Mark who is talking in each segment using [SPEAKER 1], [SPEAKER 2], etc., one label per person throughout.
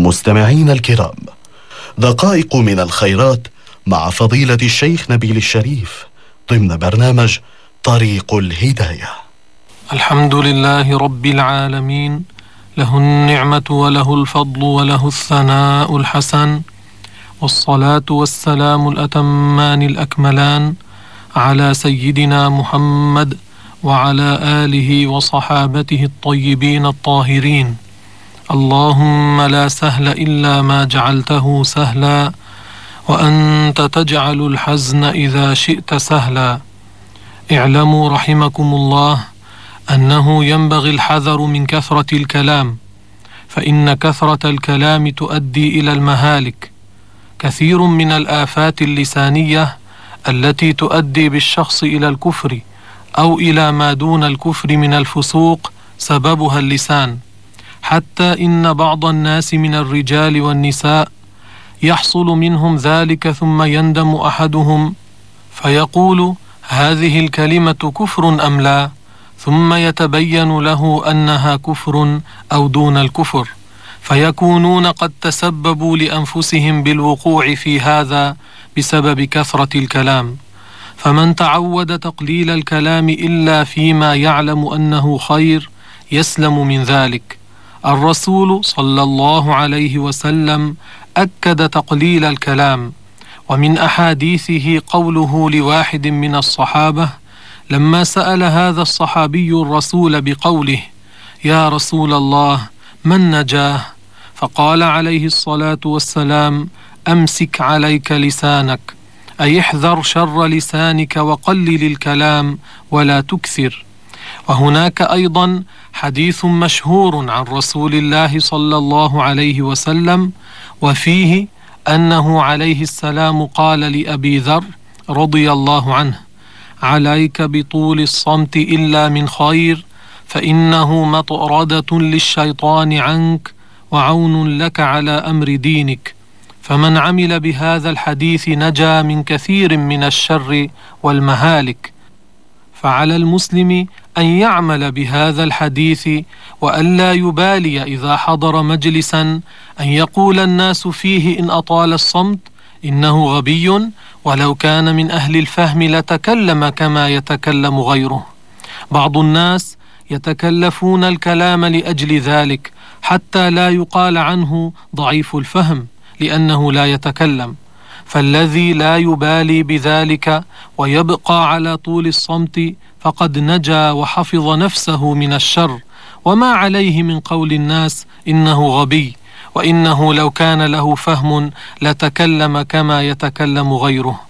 [SPEAKER 1] مستمعين الكرام، دقائق من الخيرات مع فضيلة الشيخ نبيل الشريف ضمن برنامج طريق الهداية.
[SPEAKER 2] الحمد لله رب العالمين، له النعمة وله الفضل وله الثناء الحسن، والصلاة والسلام الأتمان الأكملان على سيدنا محمد وعلى آله وصحابته الطيبين الطاهرين. اللهم لا سهل إلا ما جعلته سهلا، وأنت تجعل الحزن إذا شئت سهلا. اعلموا رحمكم الله أنه ينبغي الحذر من كثرة الكلام، فإن كثرة الكلام تؤدي إلى المهالك. كثير من الآفات اللسانية التي تؤدي بالشخص إلى الكفر أو إلى ما دون الكفر من الفسوق سببها اللسان، حتى إن بعض الناس من الرجال والنساء يحصل منهم ذلك ثم يندم أحدهم فيقول: هذه الكلمة كفر أم لا؟ ثم يتبين له أنها كفر أو دون الكفر، فيكونون قد تسببوا لأنفسهم بالوقوع في هذا بسبب كثرة الكلام. فمن تعود تقليل الكلام إلا فيما يعلم أنه خير يسلم من ذلك. الرسول صلى الله عليه وسلم أكد تقليل الكلام، ومن أحاديثه قوله لواحد من الصحابة لما سأل هذا الصحابي الرسول بقوله: يا رسول الله، ما النجاة؟ فقال عليه الصلاة والسلام: أمسك عليك لسانك، أي احذر شر لسانك وقلل الكلام ولا تكثر. وهناك أيضا حديث مشهور عن رسول الله صلى الله عليه وسلم، وفيه أنه عليه السلام قال لأبي ذر رضي الله عنه: عليك بطول الصمت إلا من خير، فإنه مطردة للشيطان عنك وعون لك على أمر دينك. فمن عمل بهذا الحديث نجا من كثير من الشر والمهالك. فعلى المسلم أن يعمل بهذا الحديث، وألا يبالي إذا حضر مجلسا أن يقول الناس فيه إن أطال الصمت إنه غبي، ولو كان من أهل الفهم لتكلم كما يتكلم غيره. بعض الناس يتكلفون الكلام لأجل ذلك حتى لا يقال عنه ضعيف الفهم لأنه لا يتكلم. فالذي لا يبالي بذلك ويبقى على طول الصمت فقد نجا وحفظ نفسه من الشر، وما عليه من قول الناس إنه غبي، وإنه لو كان له فهم لتكلم كما يتكلم غيره.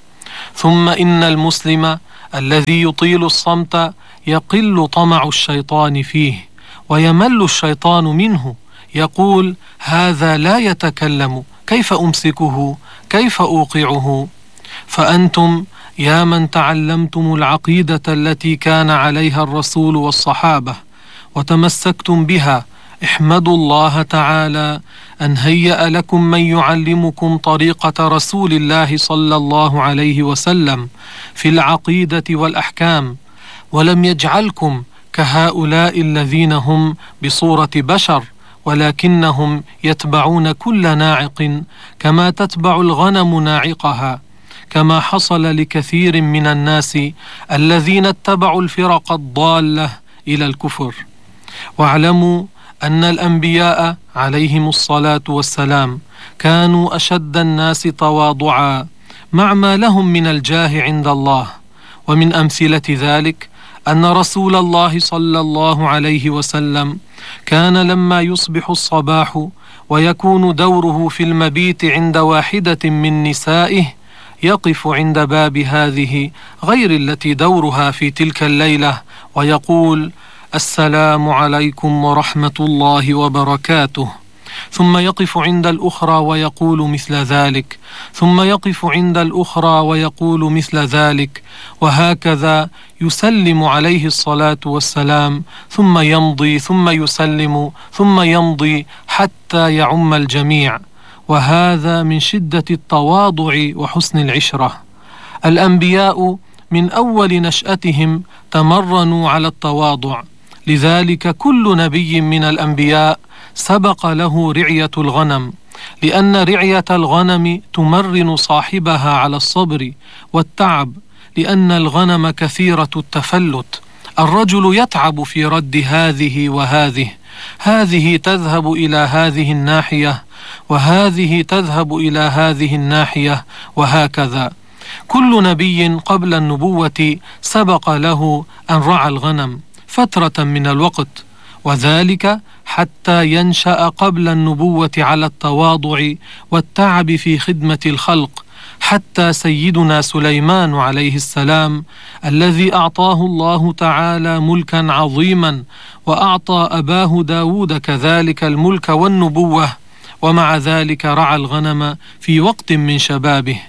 [SPEAKER 2] ثم إن المسلم الذي يطيل الصمت يقل طمع الشيطان فيه، ويمل الشيطان منه، يقول: هذا لا يتكلم، كيف أمسكه؟ كيف أوقعه؟ فأنتم يا من تعلمتم العقيدة التي كان عليها الرسول والصحابة وتمسكتم بها، احمدوا الله تعالى أن هيأ لكم من يعلمكم طريقة رسول الله صلى الله عليه وسلم في العقيدة والأحكام، ولم يجعلكم كهؤلاء الذين هم بصورة بشر، ولكنهم يتبعون كل ناعق كما تتبع الغنم ناعقها، كما حصل لكثير من الناس الذين اتبعوا الفرق الضالة إلى الكفر. واعلموا أن الأنبياء عليهم الصلاة والسلام كانوا أشد الناس تواضعا مع ما لهم من الجاه عند الله. ومن أمثلة ذلك أن رسول الله صلى الله عليه وسلم كان لما يصبح الصباح ويكون دوره في المبيت عند واحدة من نسائه يقف عند باب هذه غير التي دورها في تلك الليلة ويقول: السلام عليكم ورحمة الله وبركاته، ثم يقف عند الأخرى ويقول مثل ذلك، ثم يقف عند الأخرى ويقول مثل ذلك، وهكذا يسلم عليه الصلاة والسلام، ثم يمضي، ثم يسلم، ثم يمضي، حتى يعم الجميع. وهذا من شدة التواضع وحسن العشرة. الأنبياء من أول نشأتهم تمرنوا على التواضع، لذلك كل نبي من الأنبياء سبق له رعية الغنم، لأن رعية الغنم تمرن صاحبها على الصبر والتعب، لأن الغنم كثيرة التفلت، الرجل يتعب في رد هذه وهذه، هذه تذهب إلى هذه الناحية وهذه تذهب إلى هذه الناحية، وهكذا. كل نبي قبل النبوة سبق له أن رعى الغنم فترة من الوقت، وذلك حتى ينشأ قبل النبوة على التواضع والتعب في خدمة الخلق، حتى سيدنا سليمان عليه السلام الذي أعطاه الله تعالى ملكا عظيما، وأعطى أباه داود كذلك الملك والنبوة، ومع ذلك رعى الغنم في وقت من شبابه.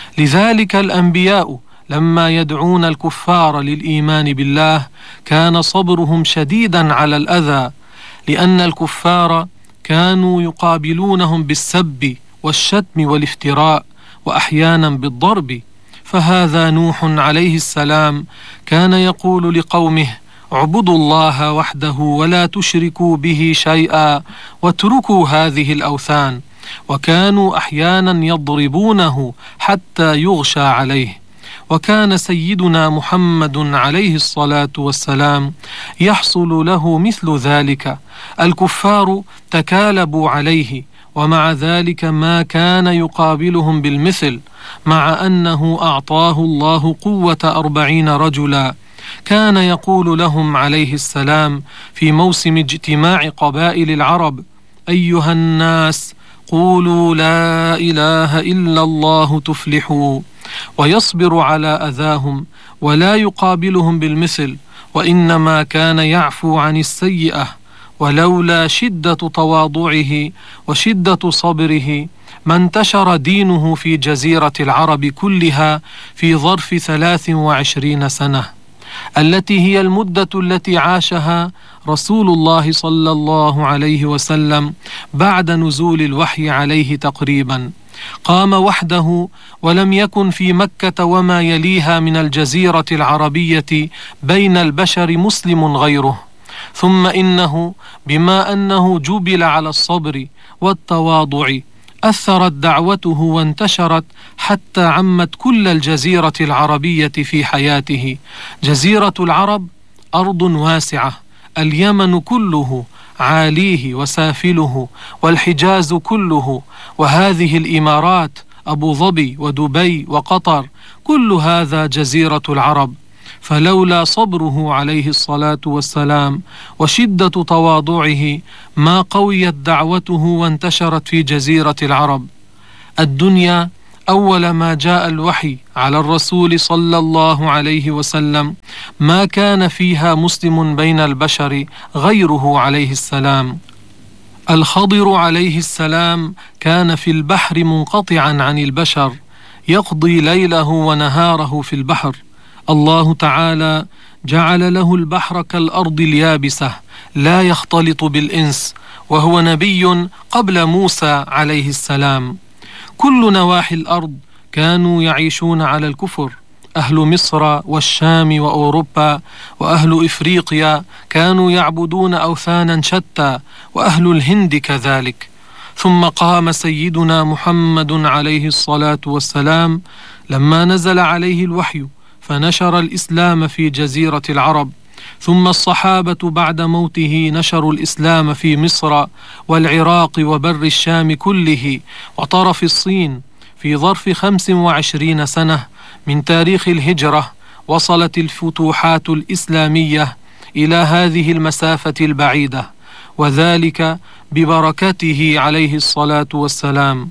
[SPEAKER 2] لذلك الأنبياء لما يدعون الكفار للإيمان بالله كان صبرهم شديدا على الأذى، لأن الكفار كانوا يقابلونهم بالسب والشتم والافتراء، وأحيانا بالضرب. فهذا نوح عليه السلام كان يقول لقومه: اعبدوا الله وحده ولا تشركوا به شيئا واتركوا هذه الأوثان، وكانوا أحيانا يضربونه حتى يغشى عليه. وكان سيدنا محمد عليه الصلاة والسلام يحصل له مثل ذلك، الكفار تكالبوا عليه، ومع ذلك ما كان يقابلهم بالمثل، مع أنه أعطاه الله قوة 40 رجلا. كان يقول لهم عليه السلام في موسم اجتماع قبائل العرب: أيها الناس قولوا لا إله إلا الله تفلحوا، ويصبر على أذاهم ولا يقابلهم بالمثل، وإنما كان يعفو عن السيئة. ولولا شدة تواضعه وشدة صبره ما انتشر دينه في جزيرة العرب كلها في ظرف 23 سنة، التي هي المدة التي عاشها رسول الله صلى الله عليه وسلم بعد نزول الوحي عليه تقريبا. قام وحده، ولم يكن في مكة وما يليها من الجزيرة العربية بين البشر مسلم غيره. ثم إنه بما أنه جبل على الصبر والتواضع أثرت دعوته وانتشرت حتى عمت كل الجزيرة العربية في حياته. جزيرة العرب أرض واسعة، اليمن كله، عاليه وسافله، والحجاز كله، وهذه الإمارات أبو ظبي ودبي وقطر، كل هذا جزيرة العرب. فلولا صبره عليه الصلاة والسلام وشدة تواضعه ما قويت دعوته وانتشرت في جزيرة العرب. الدنيا أول ما جاء الوحي على الرسول صلى الله عليه وسلم ما كان فيها مسلم بين البشر غيره عليه السلام. الخضر عليه السلام كان في البحر منقطعا عن البشر، يقضي ليله ونهاره في البحر. الله تعالى جعل له البحر كالأرض اليابسة لا يختلط بالإنس، وهو نبي قبل موسى عليه السلام. كل نواحي الأرض كانوا يعيشون على الكفر، أهل مصر والشام وأوروبا وأهل إفريقيا كانوا يعبدون أوثانا شتى، وأهل الهند كذلك. ثم قام سيدنا محمد عليه الصلاة والسلام لما نزل عليه الوحي فنشر الإسلام في جزيرة العرب. ثم الصحابة بعد موته نشروا الإسلام في مصر والعراق وبر الشام كله وطرف الصين. في ظرف 25 سنة من تاريخ الهجرة وصلت الفتوحات الإسلامية إلى هذه المسافة البعيدة، وذلك ببركته عليه الصلاة والسلام.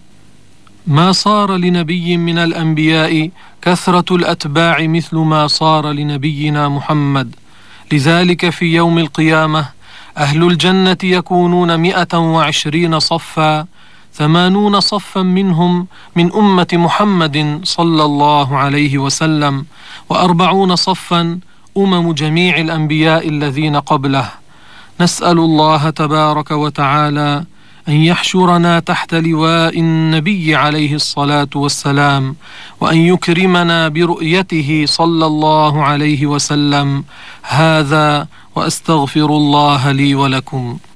[SPEAKER 2] ما صار لنبي من الأنبياء كثرة الأتباع مثل ما صار لنبينا محمد. لذلك في يوم القيامة أهل الجنة يكونون 120 صفا، 80 صفا منهم من أمة محمد صلى الله عليه وسلم، و40 صفا أمم جميع الأنبياء الذين قبله. نسأل الله تبارك وتعالى أن يحشرنا تحت لواء النبي عليه الصلاة والسلام، وأن يكرمنا برؤيته صلى الله عليه وسلم. هذا وأستغفر الله لي ولكم.